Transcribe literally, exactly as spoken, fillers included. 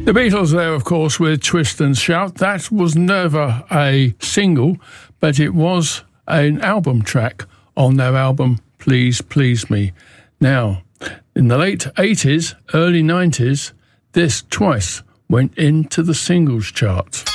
The Beatles there, of course, with Twist and Shout. That was never a single, but it was an album track on their album Please Please Me. Now, in the late eighties, early nineties, this twice went into the singles chart.